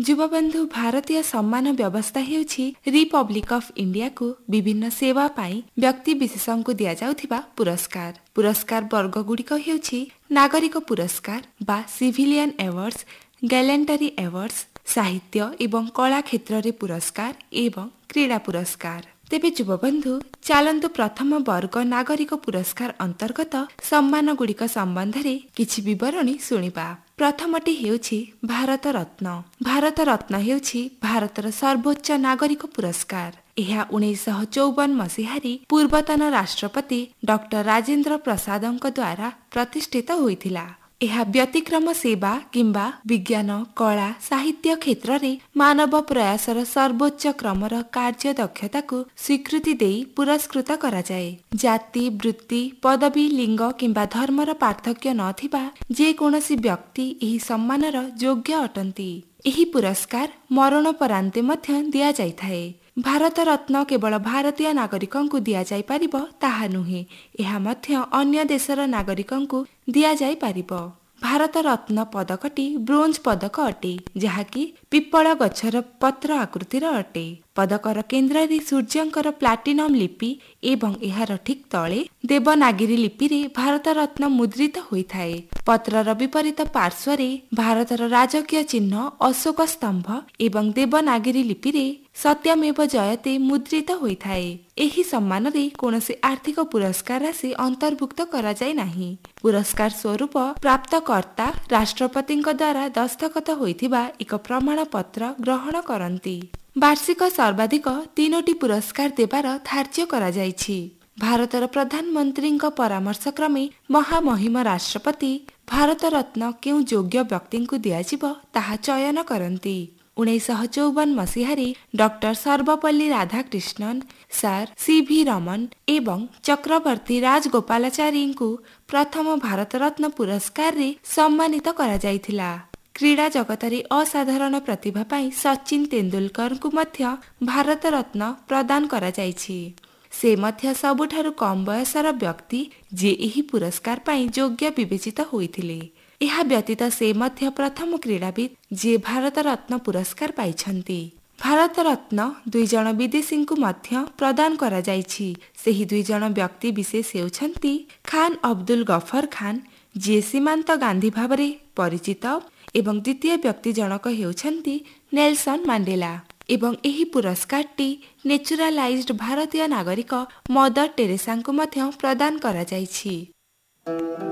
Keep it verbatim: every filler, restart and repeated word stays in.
ଯୁବବନ୍ଧୁ ଭାରତୀୟ ସମ୍ମାନ ବ୍ୟବସ୍ଥା ହେଉଛି ରିପବ୍ଲିକ୍ ଅଫ୍ ଇଣ୍ଡିଆକୁ ବିଭିନ୍ନ ସେବା ପାଇଁ ବ୍ୟକ୍ତି ବିଶେଷଙ୍କୁ ଦିଆଯାଉଥିବା ପୁରସ୍କାର। ପୁରସ୍କାର ବର୍ଗଗୁଡ଼ିକ ହେଉଛି ନାଗରିକ ପୁରସ୍କାର ବା ସିଭିଲିଆନ୍ ଆୱାର୍ଡସ୍, ଗ୍ୟାଲେଣ୍ଟାରୀ ଆୱାର୍ଡସ୍, ସାହିତ୍ୟ ଏବଂ କଳା କ୍ଷେତ୍ରରେ ପୁରସ୍କାର ଏବଂ କ୍ରୀଡ଼ା ପୁରସ୍କାର। ତେବେ ଯୁବବନ୍ଧୁ ଚାଲନ୍ତୁ ପ୍ରଥମ ବର୍ଗ ନାଗରିକ ପୁରସ୍କାର ଅନ୍ତର୍ଗତ ସମ୍ମାନଗୁଡ଼ିକ ସମ୍ବନ୍ଧରେ କିଛି ବିବରଣୀ ଶୁଣିବା। ପ୍ରଥମଟି ହେଉଛି ଭାରତ ରତ୍ନ। ଭାରତ ରତ୍ନ ହେଉଛି ଭାରତର ସର୍ବୋଚ୍ଚ ନାଗରିକ ପୁରସ୍କାର। ଏହା ଉଣେଇଶହ ଚଉବନ ମସିହାରେ ପୂର୍ବତନ ରାଷ୍ଟ୍ରପତି ଡକ୍ଟର ରାଜେନ୍ଦ୍ର ପ୍ରସାଦଙ୍କ ଦ୍ୱାରା ପ୍ରତିଷ୍ଠିତ ହୋଇଥିଲା। ଏହା ବ୍ୟତିକ୍ରମ ସେବା କିମ୍ବା ବିଜ୍ଞାନ, କଳା, ସାହିତ୍ୟ କ୍ଷେତ୍ରରେ ମାନବ ପ୍ରୟାସର ସର୍ବୋଚ୍ଚ କ୍ରମର କାର୍ଯ୍ୟ ଦକ୍ଷତାକୁ ସ୍ୱୀକୃତି ଦେଇ ପୁରସ୍କୃତ କରାଯାଏ। ଜାତି, ବୃତ୍ତି, ପଦବୀ, ଲିଙ୍ଗ କିମ୍ବା ଧର୍ମର ପାର୍ଥକ୍ୟ ନଥିବା ଯେକୌଣସି ବ୍ୟକ୍ତି ଏହି ସମ୍ମାନର ଯୋଗ୍ୟ ଅଟନ୍ତି। ଏହି ପୁରସ୍କାର ମରଣୋପରାନ୍ତେ ମଧ୍ୟ ଦିଆଯାଇଥାଏ। ଭାରତ ରତ୍ନ କେବଳ ଭାରତୀୟ ନାଗରିକଙ୍କୁ ଦିଆଯାଇପାରିବ ତାହା ନୁହେଁ, ଏହା ମଧ୍ୟ ଅନ୍ୟ ଦେଶର ନାଗରିକଙ୍କୁ ଦିଆଯାଇପାରିବ। ଭାରତ ରତ୍ନ ପଦକଟି ବ୍ରୋଞ୍ଜ ପଦକ ଅଟେ, ଯାହାକି ପିପଳ ଗଛର ପତ୍ର ଆକୃତିର ଅଟେ। ପଦକର କେନ୍ଦ୍ରରେ ସୂର୍ଯ୍ୟଙ୍କର ପ୍ଲାଟିନମ୍ ଲିପି ଏବଂ ଏହାର ଠିକ୍ ତଳେ ଦେବନାଗିରୀ ଲିପିରେ ଭାରତ ରତ୍ନ ମୁଦ୍ରିତ ହୋଇଥାଏ। ପତ୍ରର ବିପରୀତ ପାର୍ଶ୍ୱରେ ଭାରତର ରାଜକୀୟ ଚିହ୍ନ ଅଶୋକ ସ୍ତମ୍ଭ ଏବଂ ଦେବନାଗିରୀ ଲିପିରେ ସତ୍ୟମେବ ଜୟତେ ମୁଦ୍ରିତ ହୋଇଥାଏ। ଏହି ସମ୍ମାନରେ କୌଣସି ଆର୍ଥିକ ପୁରସ୍କାର ରାଶି ଅନ୍ତର୍ଭୁକ୍ତ କରାଯାଇ ନାହିଁ। ପୁରସ୍କାର ସ୍ୱରୂପ ପ୍ରାପ୍ତକର୍ତ୍ତା ରାଷ୍ଟ୍ରପତିଙ୍କ ଦ୍ୱାରା ଦସ୍ତଖତ ହୋଇଥିବା ଏକ ପ୍ରମାଣ ପତ୍ର ଗ୍ରହଣ କରନ୍ତି। ବାର୍ଷିକ ସର୍ବାଧିକ ତିନୋଟି ପୁରସ୍କାର ଦେବାର ଧାର୍ଯ୍ୟ କରାଯାଇଛି। ଭାରତର ପ୍ରଧାନମନ୍ତ୍ରୀଙ୍କ ପରାମର୍ଶ କ୍ରମେ ମହାମହିମ ରାଷ୍ଟ୍ରପତି ଭାରତ ରତ୍ନ କେଉଁ ଯୋଗ୍ୟ ବ୍ୟକ୍ତିଙ୍କୁ ଦିଆଯିବ ତାହା ଚୟନ କରନ୍ତି। ଉଣେଇଶହ ଚଉବନ ମସିହାରେ doctor Sarvepalli Radhakrishnan, sir C V Raman ଏବଂ ଚକ୍ରବର୍ତ୍ତୀ ରାଜଗୋପାଳାଚାରୀଙ୍କୁ ପ୍ରଥମ ଭାରତ ରତ୍ନ ପୁରସ୍କାରରେ ସମ୍ମାନିତ କରାଯାଇଥିଲା। କ୍ରୀଡ଼ା ଜଗତରେ ଅସାଧାରଣ ପ୍ରତିଭା ପାଇଁ ସଚିନ ତେନ୍ଦୁଲକରଙ୍କୁ ମଧ୍ୟ ଭାରତ ରତ୍ନ ପ୍ରଦାନ କରାଯାଇଛି। ସେ ମଧ୍ୟ ସବୁଠାରୁ କମ୍ ବୟସର ବ୍ୟକ୍ତି ଯିଏ ଏହି ପୁରସ୍କାର ପାଇଁ ଯୋଗ୍ୟ ବିବେଚିତ ହୋଇଥିଲେ। ଏହା ବ୍ୟତୀତ ସେ ମଧ୍ୟ ପ୍ରଥମ କ୍ରୀଡ଼ାବିତ୍ ଯିଏ ଭାରତ ରତ୍ନ ପୁରସ୍କାର ପାଇଛନ୍ତି। ଭାରତ ରତ୍ନ ଦୁଇ ଜଣ ବିଦେଶୀଙ୍କୁ ମଧ୍ୟ ପ୍ରଦାନ କରାଯାଇଛି। ସେହି ଦୁଇ ଜଣ ବ୍ୟକ୍ତି ବିଶେଷ ହେଉଛନ୍ତି ଖାନ୍ ଅବଦୁଲ ଗଫର ଖାନ୍, ଯିଏ ସୀମାନ୍ତ ଗାନ୍ଧୀ ଭାବରେ ପରିଚିତ, ଏବଂ ଦ୍ୱିତୀୟ ବ୍ୟକ୍ତି ଜଣକ ହେଉଛନ୍ତି ନେଲସନ ମାଣ୍ଡେଲା। ଏବଂ ଏହି ପୁରସ୍କାରଟି ନେଚୁରାଲାଇଜ୍ଡ ଭାରତୀୟ ନାଗରିକ ମଦର ଟେରେସାଙ୍କୁ ମଧ୍ୟ ପ୍ରଦାନ କରାଯାଇଛି।